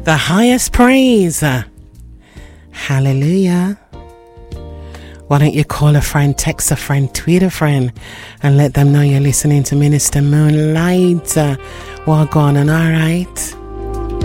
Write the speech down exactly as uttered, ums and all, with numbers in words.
the highest praise. Hallelujah. Why don't you call a friend, text a friend, tweet a friend, and let them know you're listening to Minister Moonlight. Uh, well, go on, and all right.